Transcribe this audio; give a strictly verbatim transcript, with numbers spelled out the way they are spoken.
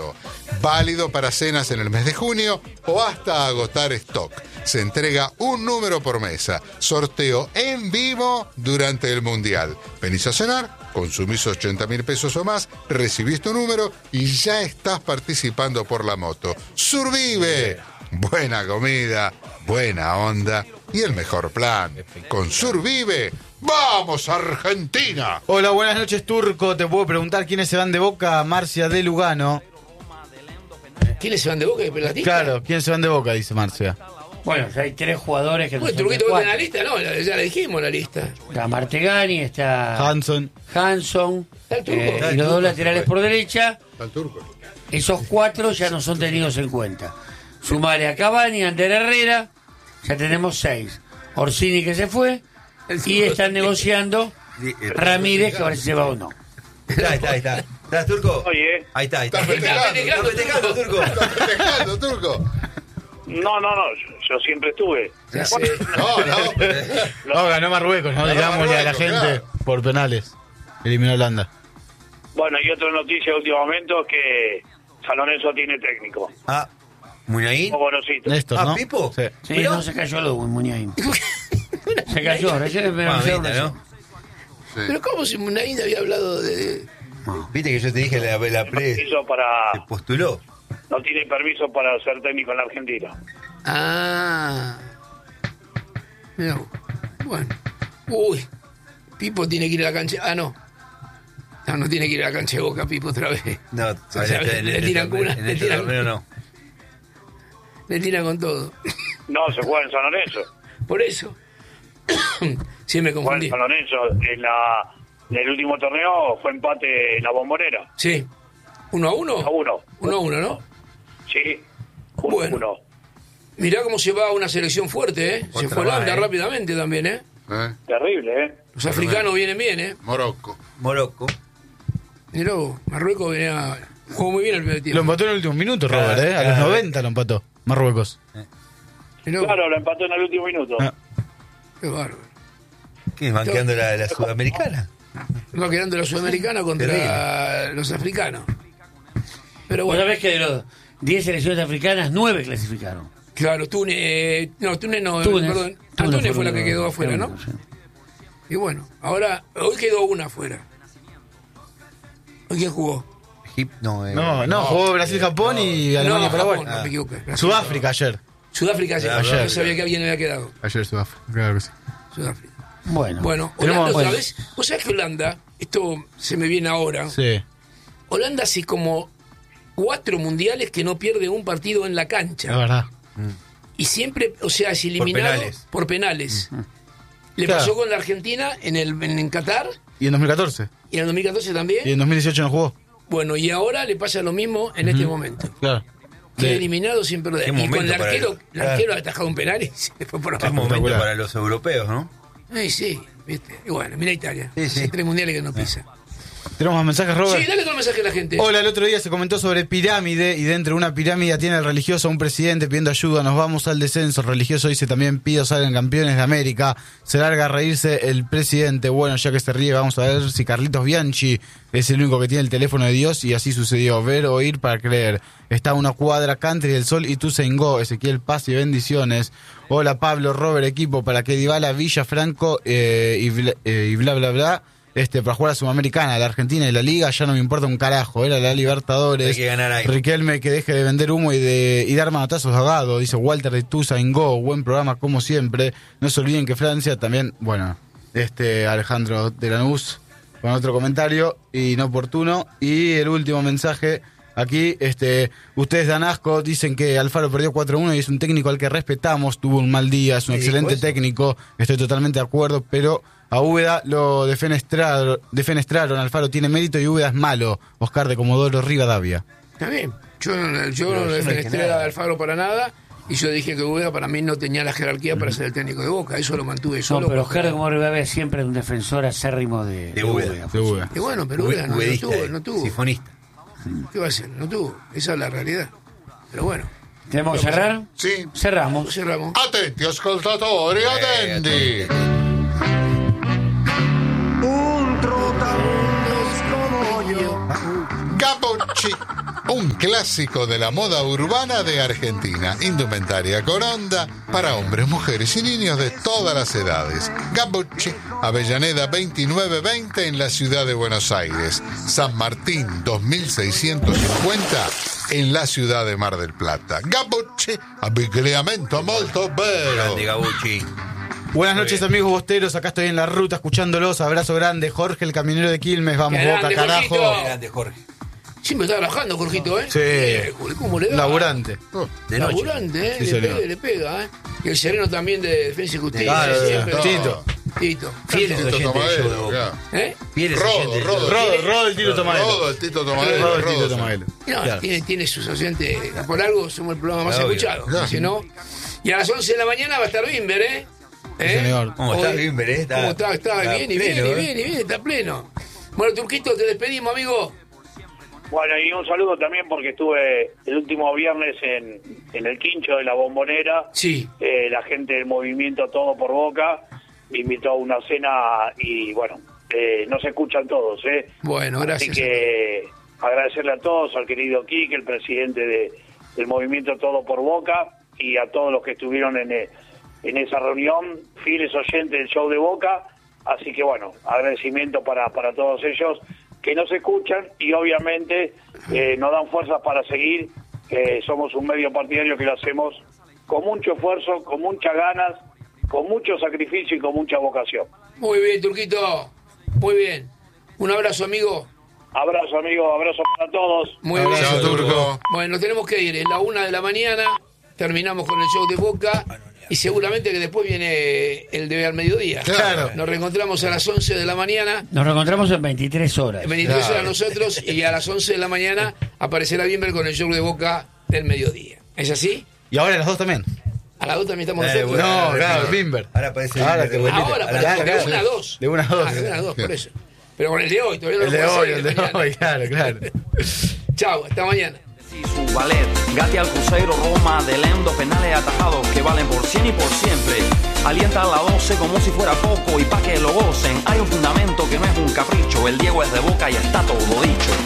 sorteo. Válido para cenas en el mes de junio o hasta agotar stock. Se entrega un número por mesa. Sorteo en vivo durante el Mundial. Venís a cenar, consumís ochenta mil pesos o más, recibís tu número y ya estás participando por la moto. ¡Survive! Buena comida, buena onda y el mejor plan. Con Survive, ¡vamos Argentina! Hola, buenas noches, Turco. Te puedo preguntar quiénes se van de Boca. Marcia de Lugano. ¿Quiénes se van de Boca? ¿Pelatista? Claro, ¿quiénes se van de Boca? Dice Marcia. Bueno, hay tres jugadores que... Bueno, no son Turquito, de ¿vos tenés cuatro. la lista? No, ya la dijimos la lista. Está Martegani, está Hanson. Hanson, Está el Turco. eh, Está el y los Turco, dos laterales por derecha. Al turco. Esos cuatro ya no son tenidos en cuenta. Sumale a Cavani, Ander Herrera, ya tenemos seis. Orsini que se fue y están negociando Ramírez, que a ver si se va o no. Ahí está, ahí está, ahí está. ¿Estás, Turco? Oye. Ahí está, ahí está. Está festejando, Está festejando, Turco. Está festejando, turco. No, no, no, yo, yo siempre estuve. Ya sé. No, no. No, ganó Marruecos, no Ganó digámosle a la Marruecos, gente claro. por penales. Eliminó a Holanda. Bueno, y otra noticia de último momento es que San Lorenzo tiene técnico. Ah, Muñain. Un bonocito. Néstor, Ah, ¿no? ¿Pipo? Sí. Sí, Mirá. no se cayó lo Muñain. Se cayó, recién me Mamita, anunciaron ¿no? Pero ¿cómo si Munaín había hablado de...? Viste que yo te dije la, la pre. Permiso para, Se postuló. no tiene permiso para ser técnico en la Argentina. Ah. Mirá vos. Bueno. Uy. Pipo tiene que ir a la cancha... Ah, no. No, no tiene que ir a la cancha de Boca, Pipo, otra vez. No, O sea, en le este tiran torneo- cuna, en le este tiran- torneo no. Le tiran con todo. No, se juega en San Lorenzo. Por eso. Sí, me Juega en confundí. San Lorenzo. En, la, en el último torneo fue empate en la Bombonera. Sí. ¿Uno a uno? A uno. Uno a uno, ¿no? Sí. Uno, Bueno. uno. Mirá cómo se va una selección fuerte, ¿eh? Se Otra fue Holanda más, ¿eh? rápidamente también, ¿eh? ¿Eh? Terrible, ¿eh? Los africanos vienen bien, ¿eh? Morocco. Morocco. Mirá vos, Marruecos venía... Jugó muy bien el primer Lo tiempo. empató en el último minuto, Robert, ¿eh? A los Claro. noventa lo empató. Marruecos. Mirá vos, Claro, lo empató en el último minuto. Ah. qué bárbaro. ¿Qué? ¿Van quedando la, la sudamericana? Va quedando la Sudamericana contra los africanos. Pero Vos bueno, sabés que de los diez selecciones africanas, nueve clasificaron. claro, Túnez... eh, no, Túnez no, Túnez. perdón. Ah, Túnez fue fue la que quedó afuera, ¿no? Sí. Y bueno, ahora, hoy quedó una afuera. ¿Hoy quién jugó? Egip- No, eh, No, no, jugó Brasil-Japón y Alemania no, Paraguay. Japón, no me equivoqué. Brasil, Sudáfrica ayer. Sudáfrica, sí. Ayer. Yo sabía que alguien había quedado. Ayer Sudáfrica, claro que sí. Sudáfrica. Bueno, Bueno, Tenemos- Holanda otra bueno. vez. ¿Vos sabés que Holanda, esto se me viene ahora, Sí. Holanda hace como cuatro mundiales que no pierde un partido en la Es cancha. verdad. Y siempre, o sea, es eliminado penales. por penales. Le Claro. pasó con la Argentina en el en, en Qatar Y en dos mil catorce. y en el dos mil catorce también. Y en dos mil dieciocho no jugó. Bueno, y ahora le pasa lo mismo en este momento. Claro. Que De- eliminado sin perder. Qué Y con el momento para arquero, el- el arquero ha atajado un penal y se le fue por Qué abajo. momento espectacular. para los europeos, ¿no? Ay, sí, viste. Y bueno, mira Italia. Sí, sí. Hace tres mundiales que no pisa. Tenemos más mensajes, Robert. Sí, dale todo el mensaje a la gente. Hola, el otro día se comentó sobre pirámide y dentro de una pirámide tiene el religioso a un presidente pidiendo ayuda. Nos vamos al descenso. El religioso dice también pido salgan campeones de América. Se larga a reírse el presidente. Bueno, ya que se ríe, vamos a ver si Carlitos Bianchi es el único que tiene el teléfono de Dios y así sucedió. Ver, oír para creer. Está a una cuadra, country del sol y tú Go. Ezequiel Paz y bendiciones. Hola Pablo, Robert, equipo para que Dybala, Villa, Franco eh, y, bla, eh, y bla bla bla. Este, para jugar a Sudamericana, la Argentina y la Liga ya no me importa un carajo, era la Libertadores. Hay que ganar ahí. Riquelme que deje de vender humo y de y dar manotazos ahogados, dice Walter de Tusa en Go, buen programa como siempre. No se olviden que Francia también, bueno, este Alejandro de Lanús con otro comentario inoportuno. Y el último mensaje aquí, este, ustedes dan asco, dicen que Alfaro perdió cuatro a uno y es un técnico al que respetamos, tuvo un mal día, es un ¿Qué excelente dijo eso? técnico, estoy totalmente de acuerdo, pero a Úbeda lo defenestraron, defenestraron, Alfaro tiene mérito y Úbeda es malo. Oscar de Comodoro Rivadavia. Está bien. Yo, no- yo Pero no yo no defenestré dije nada. a Alfaro para nada. Y yo dije que Úbeda para mí no tenía la jerarquía para ser el técnico de Boca. Eso lo mantuve no, solo. pero porque- Oscar de Comodoro Rivadavia siempre es un defensor acérrimo de, De Úbeda. De Úbeda. Y bueno, pero Úbeda no, no Ubedista, tuvo, eh, no tuvo. Sifonista. ¿Qué va a hacer? No tuvo. Esa es la realidad. Pero bueno. ¿Tenemos que cerrar? Sí. Cerramos. Cerramos. Attenti ascoltatori, attendi. Un trotamundos como yo. Gabocci, un un clásico de la moda urbana de Argentina. Indumentaria Coronda para hombres, mujeres y niños de todas las edades. Gambucci, Avellaneda veintinueve veinte en la ciudad de Buenos Aires. San Martín dos mil seiscientos cincuenta en la ciudad de Mar del Plata. Gambucci, abbigliamento molto bello. Grande Gabucci. Buenas noches, amigos bosteros. Acá estoy en la ruta escuchándolos. Abrazo grande. Jorge, el caminero de Quilmes. Vamos, Qué Boca, grande, carajo. Jorgito. Grande Jorge. Siempre está trabajando, Jorgito, ¿eh? Sí. Eh, ¿Cómo le da? Laburante. De noche. Laburante, ¿eh? Sí, le señor. pega, le pega, ¿eh? Y el sereno también de Defensa y Justicia. Claro, siempre. Tito. Tito. Fieles Tito oyentes del show de Tomadero, Boca. claro. ¿Eh? Fieles Rodo, oyentes del Rodo. show de Rodo, Rodo el Tito Tomadero. Rodo, el Tito Tomadero. Rodo el Tito Rodo, Tomadero. No, Claro. tiene, tiene sus oyentes. Por algo somos el programa más Obvio. escuchado. Claro. Si no. Y a las once de la mañana va a estar Bimber, ¿eh? ¿Eh? señor. ¿Cómo está Bimber, eh? Está- ¿Cómo está? Está, está bien, y pleno, bien, y eh. bien, y bien, está pleno. Bueno, Turquito, te despedimos, amigo. Bueno, y un saludo también porque estuve el último viernes en, en el quincho de la Bombonera. Sí. Eh, la gente del movimiento Todo por Boca me invitó a una cena y bueno, eh, no se escuchan todos, ¿eh? Bueno, gracias. Así que agradecerle a todos, al querido Quique, el presidente de, del movimiento Todo por Boca, y a todos los que estuvieron en, eh, en esa reunión, fieles oyentes del show de Boca. Así que bueno, agradecimiento para, para todos ellos que nos escuchan y obviamente eh, nos dan fuerzas para seguir. Eh, somos un medio partidario que lo hacemos con mucho esfuerzo, con muchas ganas, con mucho sacrificio y con mucha vocación. Muy bien, Turquito. Muy bien. Un abrazo, amigo. Abrazo, amigo, abrazo para todos. Muy Abrazo, bien. Chao, Turco. Bueno, nos tenemos que ir. Es la una de la mañana. Terminamos con el show de Boca. Y seguramente que después viene el de al mediodía. Claro. Nos reencontramos a las once de la mañana. Nos reencontramos en veintitrés horas. En veintitrés Claro. horas nosotros. Y a las once de la mañana aparecerá Bimber con el show de Boca del mediodía. ¿Es así? Y ahora las dos también. A las dos también estamos Eh, nosotros. bueno. No, claro, Bimber. Ahora aparece Ahora Bimber de que- vuelta. Ahora, A pero las- de claro. una a dos. De una a dos. Ah, de una a dos, por eso. Pero con el de hoy, todavía no El lo de puedo hoy, hacer, el de mañana. hoy, claro, claro. Chao, hasta mañana. Y su ballet, Gatti al Cruzeiro, Roma, de Lendo, penales atajados que valen por cien y por siempre. Alienta a la doce como si fuera poco y pa' que lo gocen. Hay un fundamento que no es un capricho, el Diego es de Boca y está todo dicho.